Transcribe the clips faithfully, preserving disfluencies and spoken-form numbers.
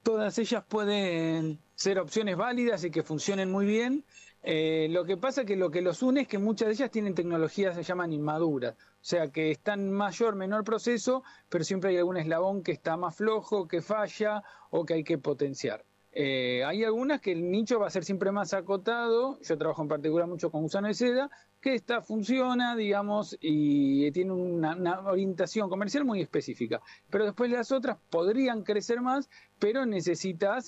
Todas ellas pueden ser opciones válidas y que funcionen muy bien. Eh, lo que pasa es que lo que los une es que muchas de ellas tienen tecnologías que se llaman inmaduras, o sea que están mayor, menor proceso, pero siempre hay algún eslabón que está más flojo, que falla o que hay que potenciar. Eh, hay algunas que el nicho va a ser siempre más acotado. Yo trabajo en particular mucho con gusano de seda, que esta funciona, digamos, y tiene una, una orientación comercial muy específica. Pero después las otras podrían crecer más, pero necesitas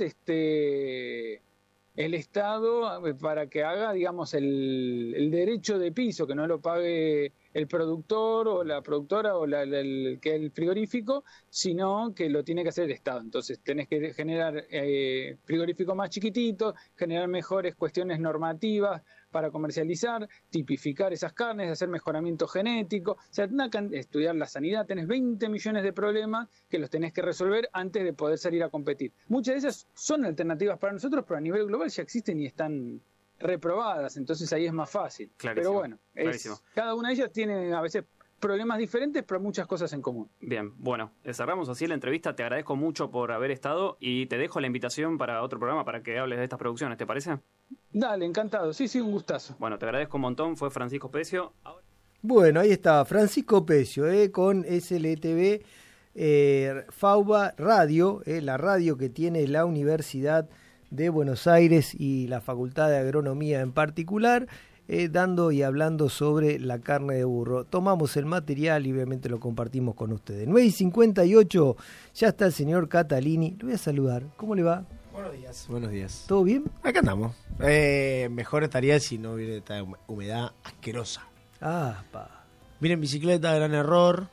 este el Estado para que haga, digamos, el, el derecho de piso, que no lo pague el productor o la productora o la, el, que el frigorífico, sino que lo tiene que hacer el Estado. Entonces tenés que generar eh, frigoríficos más chiquititos, generar mejores cuestiones normativas para comercializar, tipificar esas carnes, hacer mejoramiento genético, o sea, estudiar la sanidad. Tenés veinte millones de problemas que los tenés que resolver antes de poder salir a competir. Muchas de esas son alternativas para nosotros, pero a nivel global ya existen y están reprobadas, entonces ahí es más fácil. Clarísimo, pero bueno, es, cada una de ellas tiene a veces problemas diferentes, pero muchas cosas en común. Bien, bueno, cerramos así la entrevista. Te agradezco mucho por haber estado y te dejo la invitación para otro programa para que hables de estas producciones, ¿te parece? Dale, encantado. Sí, sí, un gustazo. Bueno, te agradezco un montón. Fue Francisco Pecio. Ahora... Bueno, ahí está Francisco Pecio, eh, con S L T V eh, FAUBA Radio, eh, la radio que tiene la Universidad de Buenos Aires y la Facultad de Agronomía en particular, eh, dando y hablando sobre la carne de burro. Tomamos el material y obviamente lo compartimos con ustedes. nueve y cincuenta y ocho, ya está el señor Catalini. Le voy a saludar. ¿Cómo le va? Buenos días. Buenos días. ¿Todo bien? Acá andamos. Eh, mejor estaría si no hubiera esta humedad asquerosa. Ah, pa. Vine en bicicleta, gran error.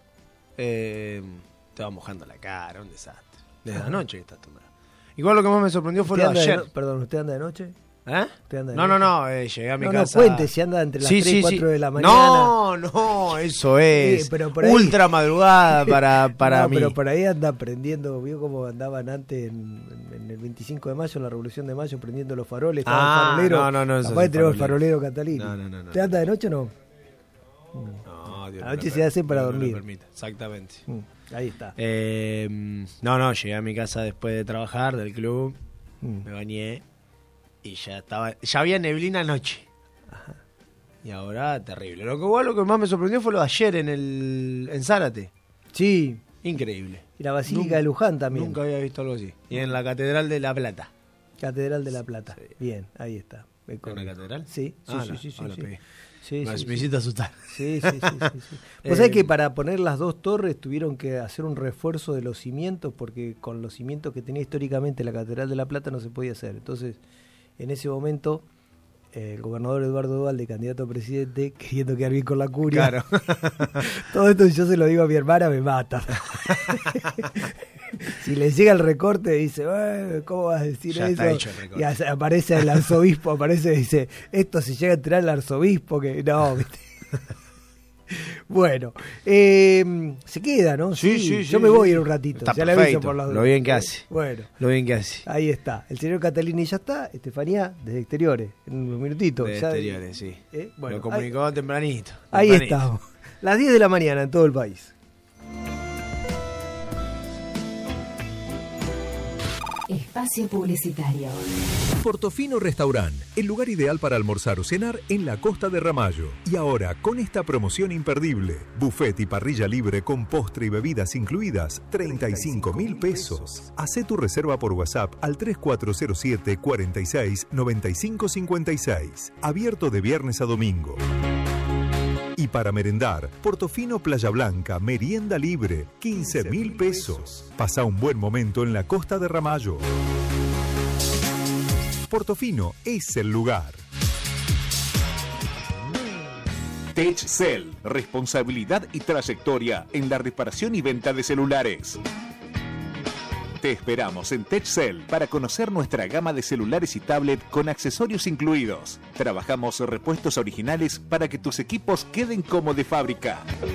Eh, te va mojando la cara, un desastre. Desde ah. la noche que está tomando. Igual lo que más me sorprendió fue lo de ayer. De no, perdón, ¿usted anda de noche? ¿Eh? ¿Usted anda de no, noche? no, no, eh, llegué a mi no, casa. No, cuente, si anda entre las sí, tres y sí, cuatro sí. de la mañana. No, no, eso es. Sí, pero por ahí... ultra madrugada para, para no, mí. Pero por ahí anda prendiendo, vio cómo andaban antes en, en el veinticinco de mayo, en la Revolución de Mayo, prendiendo los faroles. Estaba Ah, el farolero. no, no, no. Aparte tenemos el farolero Catalini. No, no, no. no ¿Te anda de noche o no? No, Dios la noche se hace para Dios dormir. No permita. Exactamente. Mm, ahí está. Eh, no, no, llegué a mi casa después de trabajar del club, mm. me bañé y ya estaba, ya había neblina anoche. Ajá. Y ahora terrible. Lo que igual lo que más me sorprendió fue lo de ayer en el en Zárate. Sí, increíble. Y la Basílica nunca, de Luján también. Nunca había visto algo así. Y en la Catedral de La Plata. Catedral de La Plata. Sí. Bien, ahí está. ¿En la catedral? Sí, sí, ah, sí, no, sí, sí, no, sí. Sí, sí, me, sí, me sí. hiciste asustar. Sí, sí, sí, sí, sí. Vos sabés que para poner las dos torres tuvieron que hacer un refuerzo de los cimientos, porque con los cimientos que tenía históricamente la Catedral de La Plata no se podía hacer. Entonces, en ese momento, eh, el gobernador Eduardo Duhalde, candidato a presidente, queriendo quedar bien con la curia. Claro. Todo esto, si yo se lo digo a mi hermana, me mata. Si le llega el recorte, dice, eh, ¿cómo vas a decir ya eso? Está hecho el recorte. Y aparece el arzobispo, aparece y dice, esto si llega a entrar el arzobispo, que no, ¿viste? Bueno, eh, se queda, ¿no? Sí, sí, sí. Yo sí, me voy sí. en un ratito. Está ya perfecto. Le aviso por los dos. Lo bien que hace. Bueno. Lo bien que hace. Ahí está. El señor Catalini ya está. Estefanía, desde Exteriores. En un minutito. Desde ya, Exteriores, sí. Eh, bueno, lo comunicó ahí, tempranito, tempranito. Ahí estamos. Las diez de la mañana en todo el país. Espacio publicitario. Portofino Restaurant, el lugar ideal para almorzar o cenar en la costa de Ramallo. Y ahora, con esta promoción imperdible, buffet y parrilla libre con postre y bebidas incluidas, treinta y cinco mil pesos. Hacé tu reserva por WhatsApp al tres cuatro cero siete, cuatro seis, nueve cinco cinco seis. Abierto de viernes a domingo. Y para merendar, Portofino Playa Blanca, merienda libre, quince mil pesos. Pasa un buen momento en la costa de Ramallo. Portofino es el lugar. TechCell, responsabilidad y trayectoria en la reparación y venta de celulares. Te esperamos en TechCell para conocer nuestra gama de celulares y tablet con accesorios incluidos. Trabajamos repuestos originales para que tus equipos queden como de fábrica.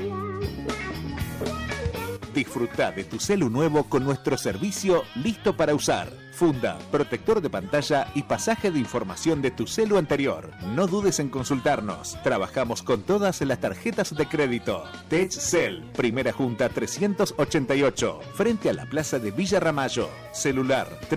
Disfruta de tu celu nuevo con nuestro servicio listo para usar. Funda, protector de pantalla y pasaje de información de tu celu anterior. No dudes en consultarnos. Trabajamos con todas las tarjetas de crédito. TechCell, Primera Junta trescientos ochenta y ocho, frente a la plaza de Villa Ramallo. Celular